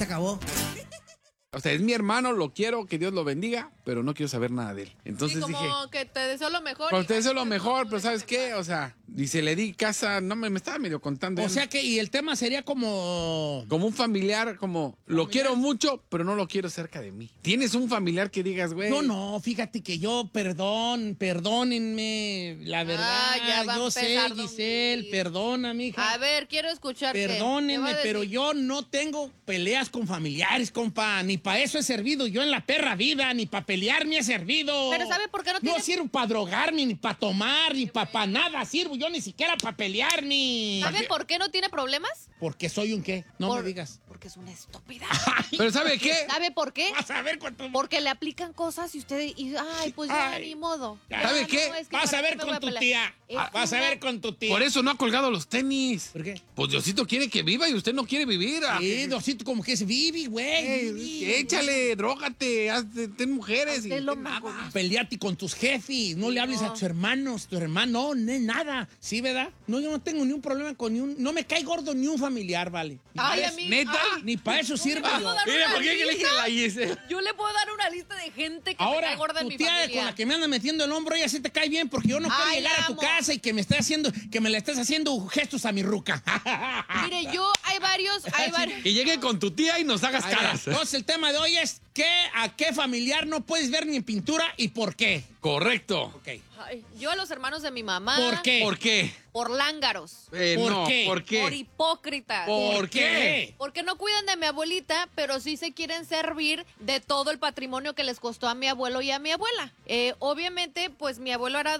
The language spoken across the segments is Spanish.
se acabó. O sea, es mi hermano, lo quiero, que Dios lo bendiga, pero no quiero saber nada de él. Entonces Sí, como dije, que te deseo lo mejor. pues te deseo lo mejor, pero ¿sabes qué? O sea, dice, le di casa, no me estaba medio contando. O él. sea que, y el tema sería como... Como un familiar, como, lo quiero mucho, pero no lo quiero cerca de mí. ¿Tienes un familiar que digas, güey? No, fíjate que yo, perdónenme, la verdad, ya va a yo sé, empezar, don Giselle, Luis. perdona, mija. A ver, quiero escucharte. Perdónenme, ¿Qué va a pero decir? yo no tengo peleas con familiares, compa. Ni para eso he servido yo en la perra vida, ni para pelear me he servido. Pero ¿sabe por qué no No tiene- sirvo para drogarme, ni para tomar, ni para nada sirvo yo ni siquiera para pelearme. ¿Sabe por qué no tiene problemas? Porque soy un qué, no Por- me digas. Porque es una estúpida. Pero ¿sabe qué? ¿Sabe por qué? Vas a ver cuánto... Porque le aplican cosas y usted, ay, pues ya, Ay. ni modo. ¿Sabe Ya, qué? es que Vas ¿para a qué ver me voy con a tu pelear? tía. Es Vas a una- ver con tu tía. Por eso no ha colgado los tenis. ¿Por qué? Pues Diosito quiere que viva y usted no quiere vivir. Sí, Diosito, como que es Vivi, güey. Vivi. Échale, drógate, ten mujeres. Usted y lo ten mago. nada. Peleate con tus jefes, no le hables a tus hermanos, tu hermano, no, nada. ¿Sí, verdad? No, yo no tengo ni un problema con ni un... No me cae gordo ni un familiar, vale. Ay, a mí. ¿Neta? Ni para eso sirve puedo yo. dar Mira, una ¿por qué que le dije lista? la Giselle? Yo le puedo dar una lista de gente que me Ahora, cae gorda en tu mi tía familia. con la que me anda metiendo el hombro, ella sí te cae bien porque yo no quiero Ay, llegar la a tu amo. casa y que me estés haciendo, que me le estés haciendo gestos a mi ruca. Mire, yo, hay varios. Y llegue con tu tía y nos hagas Ahí va. caras. Entonces, el tema de hoy es ¿a qué familiar no puedes ver ni en pintura y por qué? Correcto. Ok. Ay, yo a los hermanos de mi mamá. ¿Por qué? ¿Por qué? Por lángaros. ¿Por No, qué? ¿por qué? Por hipócritas. ¿Por qué? Porque no cuidan de mi abuelita, pero sí se quieren servir de todo el patrimonio que les costó a mi abuelo y a mi abuela. Obviamente, pues mi abuelo era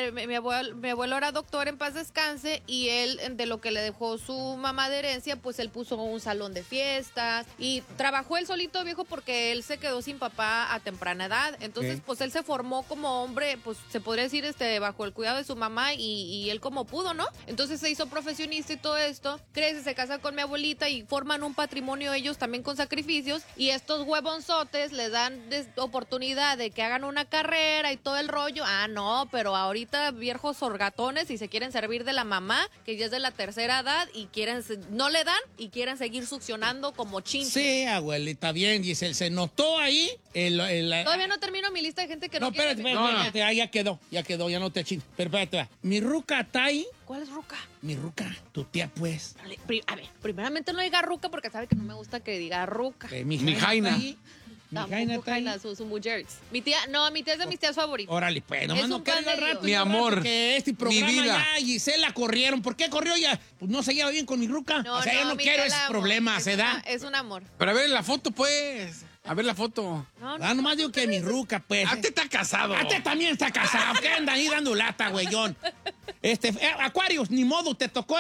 mi abuelo era doctor, en paz descanse, y él, de lo que le dejó su mamá de herencia, pues él puso un salón de fiestas y trabajó él solito, viejo, porque él se quedó sin papá a temprana edad. Entonces, Ok. pues él se formó como hombre, pues se podría decir, bajo el cuidado de su mamá y él como pudo, ¿no? Entonces se hizo profesionista y todo esto, crece, se casa con mi abuelita y forman un patrimonio ellos también con sacrificios, y estos huevonzotes les dan oportunidad de que hagan una carrera y todo el rollo. Ah, no, pero ahorita viejos orgatones y se quieren servir de la mamá, que ya es de la tercera edad, y no le dan y quieren seguir succionando como chinches. Sí, abuelita, bien, Giselle. Se notó ahí Todavía no termino mi lista de gente que no, No, espérate, quiere. espérate, ah, ya quedó, ya no te chino. Pero espérate, va. Mi ruca está ahí. ¿Cuál es ruca? Mi ruca, tu tía, pues. A ver, primeramente no diga ruca porque sabe que no me gusta que diga ruca. Mi Mi Jaina. Jaina. está ahí. Mi Tampoco Jaina está ahí. Jaina, su mujer. Mi tía es de mis tías favoritas. Órale, pues, nomás Es no un carga pan el de rato. Dios. Mi ya amor, rato que este programa mi vida. ya, Giselle la corrieron. ¿Por qué corrió ya? Pues no se lleva bien con mi ruca. o sea, yo no mi quiero tía esos la amo. problemas, Es ¿se da? Es un amor. Pero a ver la foto, pues. A ver la foto. No, Ah, nomás digo que mi ruca, pues. Ah, te está casado. Usted también está casado. ¿Qué anda ahí dando lata, güeyón? Aquarius, ni modo, te tocó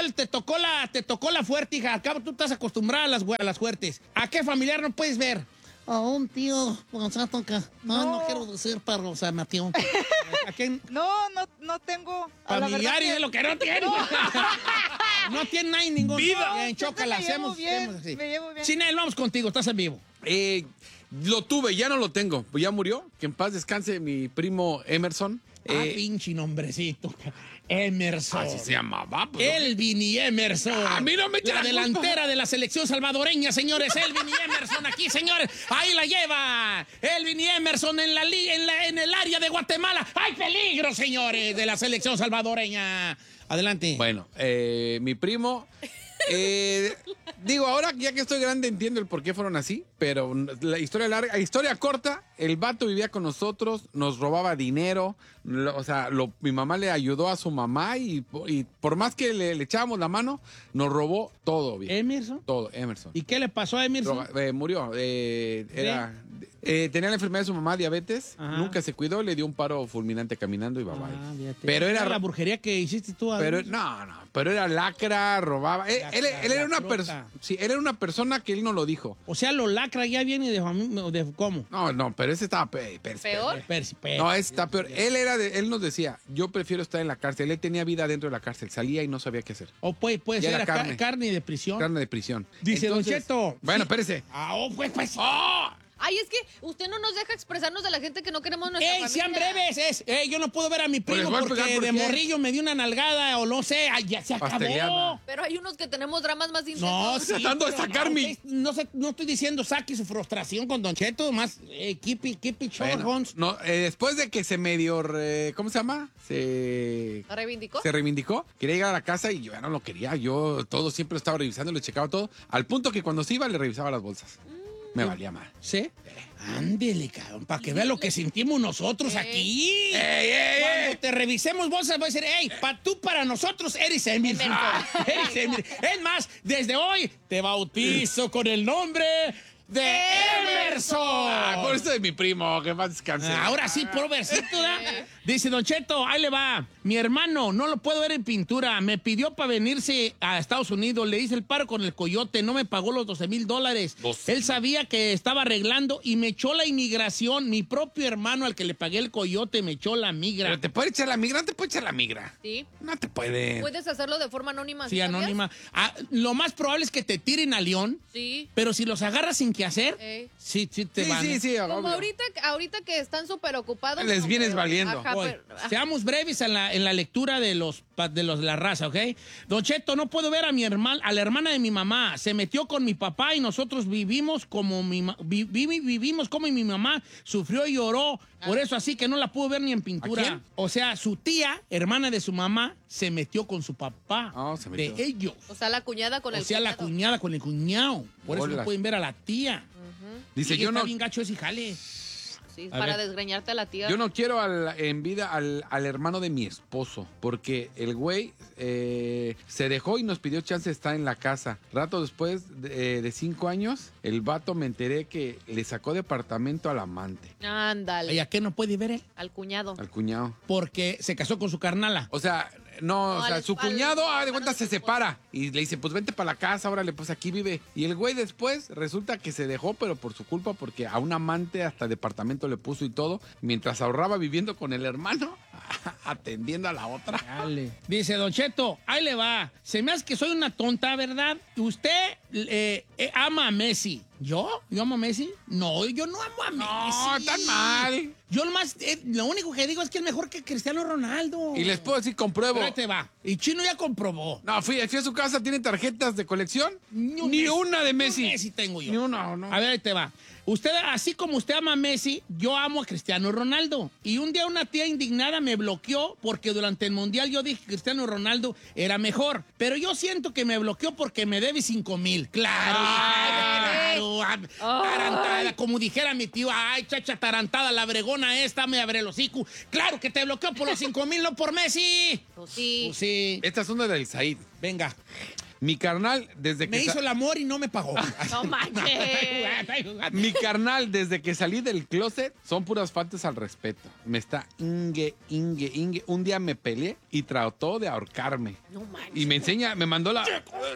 la fuerte, hija. Al cabo tú estás acostumbrada a las fuertes. ¿A qué familiar no puedes ver? A un tío, o sea, no quiero decir, pero o sea, Mateo. ¿A quién? No tengo. a la verdad Familiares que- es lo que no tiene. No tiene nadie ningún. Vida. Bien, chócala, me llevo hacemos bien, así. me llevo bien. Sinel, vamos contigo, estás en vivo. Lo tuve, ya no lo tengo. Pues ya murió. Que en paz descanse mi primo Emerson. Pinche nombrecito. Emerson. Así se llamaba. Pues, Elvin y Emerson. A mí no me echa La la culpa. delantera de la selección salvadoreña, señores. Elvin y Emerson aquí, señores. Ahí la lleva. Elvin y Emerson en el área de Guatemala. ¡Hay peligro, señores, de la selección salvadoreña! Adelante. Bueno, mi primo. Digo, ahora ya que estoy grande entiendo el por qué fueron así, pero la historia larga, historia corta, el vato vivía con nosotros, nos robaba dinero, mi mamá le ayudó a su mamá y por más que le echábamos la mano, nos robó todo, viejo. ¿Emerson? Todo, Emerson. ¿Y qué le pasó a Emerson? Murió. Tenía la enfermedad de su mamá, diabetes, Ajá. nunca se cuidó, le dio un paro fulminante caminando y bye bye. Fíjate. Pero era la brujería que hiciste tú. pero Adrián. pero era lacra, robaba. Él era una lacrota. persona. Sí, él era una persona que él no lo dijo. O sea, lo lacra ya viene de ¿cómo? No, pero ese estaba ¿Peor? No, ese está peor. Él nos decía, yo prefiero estar en la cárcel. Él tenía vida dentro de la cárcel, salía y no sabía qué hacer. O puede Ya ser era carne. carne de prisión. Carne de prisión. Dice Don Entonces, Cheto. Bueno, Sí. espérese. Pues. ¡Oh! Ay, es que usted no nos deja expresarnos de la gente que no queremos en nuestra familia. Sean breves! Yo no puedo ver a mi Pues primo les voy a explicar porque por de qué. morrillo me dio una nalgada o no sé. Ay, ya se acabó. Pasteleada. Pero hay unos que tenemos dramas más intensos. No, sí, Tratando de pero sacar mi- No estoy diciendo saque su frustración con Don Cheto, más keep it short, Bueno, Hans. no, después de que se medio, ¿cómo se llama? ¿La reivindicó? Se reivindicó, quería llegar a la casa y yo ya no lo quería. Yo todo siempre lo estaba revisando, le checaba todo. Al punto que cuando se iba le revisaba las bolsas. Me valía mal. ¿Sí? Ándele, cabrón, para que vea lo que sentimos nosotros aquí. Cuando te revisemos bolsas, voy a decir, tú para nosotros eres Emerson. Eres Emerson. Es más, desde hoy te bautizo con el nombre de Emerson. Por eso de mi primo, que más descanse. Ahora sí, por versito, ¿da? Dice Don Cheto, ahí le va. Mi hermano, no lo puedo ver en pintura. Me pidió para venirse a Estados Unidos. Le hice el paro con el coyote. No me pagó los $12,000. Él sabía que estaba arreglando y me echó la inmigración. Mi propio hermano al que le pagué el coyote me echó la migra. Pero te puede echar la migra, no te puede echar la migra. Sí. No te puede. Puedes hacerlo de forma anónima. Sí, ¿sabías? anónima. Lo más probable es que te tiren a León, Sí. pero si los agarras sin qué hacer, Ey. sí te van. Sí, Como obvio. ahorita que están súper ocupados. Les no, vienes pero- valiendo. Ajá, Oye, pero- ajá. seamos breves en la lectura de la raza, ¿ok? Don Cheto, no puedo ver a la hermana de mi mamá. Se metió con mi papá y nosotros vivimos como vivimos como mi mamá sufrió y lloró. Por eso así que no la puedo ver ni en pintura. ¿A quién? O sea, su tía, hermana de su mamá, se metió con su papá. Se metió. De ellos. O sea, la cuñada con O el sea, la cuñado. cuñada con el cuñado. Por eso no Bolas. pueden ver a la tía. Dice, Y yo está no, bien gacho ese jale. Sí, A para ver. desgreñarte a la tía. yo no quiero en vida al hermano de mi esposo, porque el güey se dejó y nos pidió chance de estar en la casa. Rato después de 5 años, el vato me enteré que le sacó departamento al amante, Ándale. ¿Y a qué no puede ver él? Al cuñado. al cuñado. Porque se casó con su carnala. O sea, no, o sea, al- su al- cuñado, al- de cuenta, se separa. Y le dice, pues vente para la casa, órale, pues aquí vive. Y el güey después resulta que se dejó, pero por su culpa, porque a un amante hasta departamento le puso y todo, mientras ahorraba viviendo con el hermano, atendiendo a la otra. Dale. Dice Don Cheto, ahí le va. Se me hace que soy una tonta, ¿verdad? ¿Usted ama a Messi? ¿Yo? ¿Yo amo a Messi? No, yo no amo a Messi. No, tan mal. Yo nomás, lo único que digo es que es mejor que Cristiano Ronaldo. Y les puedo decir, compruebo. Pero ahí te va. Y Chino ya comprobó. No, fui a su casa, ¿tiene tarjetas de colección? un Ni Messi. una de Messi. Ni un Messi tengo yo. Ni una, no. A ver, ahí te va. Usted, así como usted ama a Messi, yo amo a Cristiano Ronaldo. Y un día una tía indignada me bloqueó porque durante el Mundial yo dije que Cristiano Ronaldo era mejor. Pero yo siento que me bloqueó porque me debe 5,000. Claro, claro. Tarantada, como dijera mi tío, ay, chacha tarantada, la bregona esta, me abre el hocico. Claro que te bloqueó por los 5,000, no por Messi. Pues sí. Pues sí. Esta es una del Said. Venga. Mi carnal, desde que... Me hizo el amor y no me pagó. No manches. Mi carnal, desde que salí del closet, son puras faltas al respeto. Me está ingue. Un día me peleé y trató de ahorcarme. No manches. Y me enseña, me mandó la...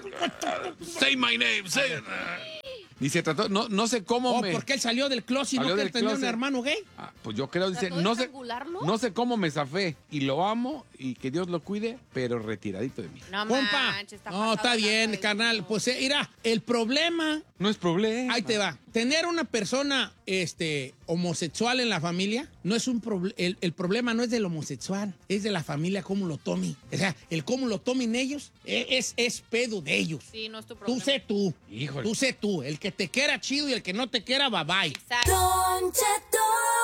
Say my name, say... Dice, trató, no sé cómo Oh, me... porque él salió del closet y Salió no que del él tenía un closet. hermano gay. Pues yo creo, dice, ¿Trató de no sé estrangularlo? cómo me zafé. Y lo amo y que Dios lo cuide, pero retiradito de mí. No Compa, manches, está no, pasado está de bien, lanza carnal. eso. Pues mira, el problema, No es problema. ahí te va. Tener una persona homosexual en la familia no es un problema. El problema no es del homosexual, es de la familia cómo lo tomen. O sea, el cómo lo tomen ellos es pedo de ellos. Sí, no es tu problema. Tú sé tú. Híjole. Tú sé tú. El que te quiera chido y el que no te quiera, bye bye. Exacto. Don Cheto.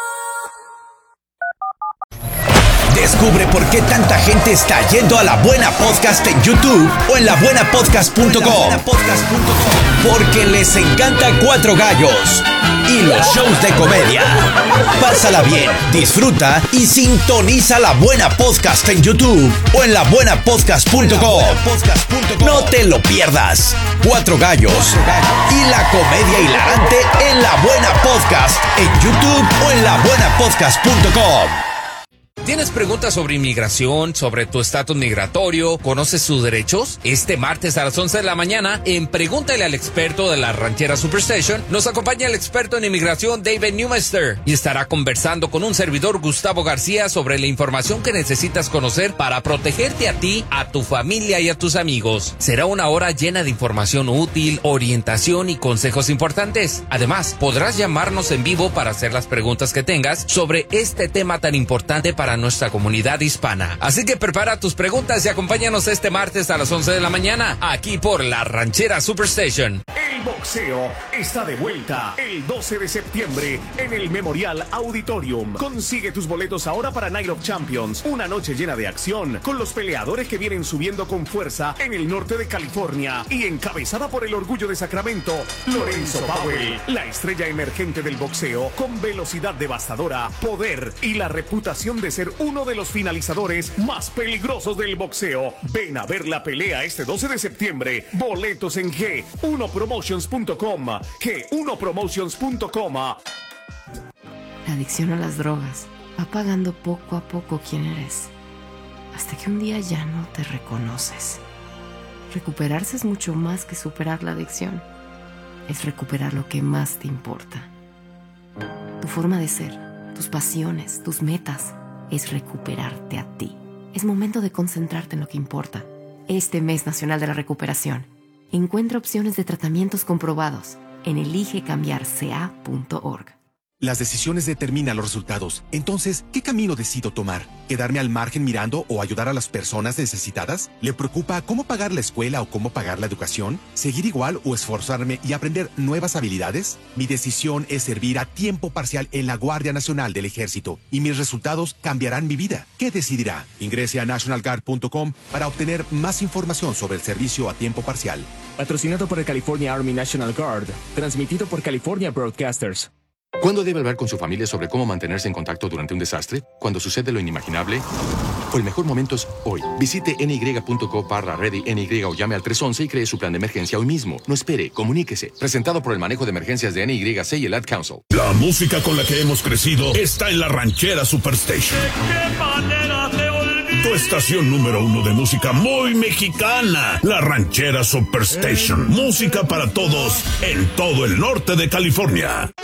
Descubre por qué tanta gente está yendo a La Buena Podcast en YouTube o en labuenapodcast.com. Porque les encanta Cuatro Gallos y los shows de comedia. Pásala bien, disfruta y sintoniza La Buena Podcast en YouTube o en labuenapodcast.com. No te lo pierdas. Cuatro Gallos y la comedia hilarante en La Buena Podcast en YouTube o en labuenapodcast.com. ¿Tienes preguntas sobre inmigración, sobre tu estatus migratorio? ¿Conoces tus derechos? Este martes a las 11 de la mañana, en Pregúntale al experto de la Ranchera Superstation, nos acompaña el experto en inmigración David Newmaster y estará conversando con un servidor, Gustavo García, sobre la información que necesitas conocer para protegerte a ti, a tu familia y a tus amigos. Será una hora llena de información útil, orientación y consejos importantes. Además, podrás llamarnos en vivo para hacer las preguntas que tengas sobre este tema tan importante para nuestra comunidad hispana. Así que prepara tus preguntas y acompáñanos este martes a las 11 de la mañana, aquí por la Ranchera Superstation. El boxeo está de vuelta el 12 de septiembre en el Memorial Auditorium. Consigue tus boletos ahora para Night of Champions, una noche llena de acción, con los peleadores que vienen subiendo con fuerza en el norte de California y encabezada por el orgullo de Sacramento, Lorenzo Powell, la estrella emergente del boxeo, con velocidad devastadora, poder y la reputación de ser uno de los finalizadores más peligrosos del boxeo. Ven a ver la pelea este 12 de septiembre. Boletos en G1Promotions.com. G1Promotions.com. La adicción a las drogas va pagando poco a poco quién eres, hasta que un día ya no te reconoces. Recuperarse es mucho más que superar la adicción. Es recuperar lo que más te importa. Tu forma de ser, tus pasiones, tus metas. Es recuperarte a ti. Es momento de concentrarte en lo que importa. Este mes nacional de la recuperación, encuentra opciones de tratamientos comprobados en eligecambiarca.org. Las decisiones determinan los resultados. Entonces, ¿qué camino decido tomar? ¿Quedarme al margen mirando o ayudar a las personas necesitadas? ¿Le preocupa cómo pagar la escuela o cómo pagar la educación? ¿Seguir igual o esforzarme y aprender nuevas habilidades? Mi decisión es servir a tiempo parcial en la Guardia Nacional del Ejército y mis resultados cambiarán mi vida. ¿Qué decidirá? Ingrese a nationalguard.com para obtener más información sobre el servicio a tiempo parcial. Patrocinado por el California Army National Guard. Transmitido por California Broadcasters. ¿Cuándo debe hablar con su familia sobre cómo mantenerse en contacto durante un desastre? ¿Cuando sucede lo inimaginable? O el mejor momento es hoy. Visite ny.co/ready-ny o llame al 311 y cree su plan de emergencia hoy mismo. No espere, comuníquese. Presentado por el manejo de emergencias de NYC y el Ad Council. La música con la que hemos crecido está en la Ranchera Superstation. ¿De qué manera te olvidé? Tu estación número 1 de música muy mexicana. La Ranchera Superstation. Música para todos en todo el norte de California.